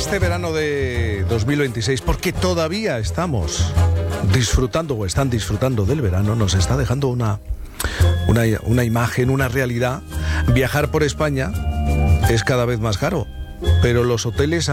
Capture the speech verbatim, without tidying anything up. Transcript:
este verano de dos mil veintiséis, porque todavía estamos disfrutando o están disfrutando del verano, nos está dejando una, una, una imagen, una realidad. Viajar por España es cada vez más caro, pero los hoteles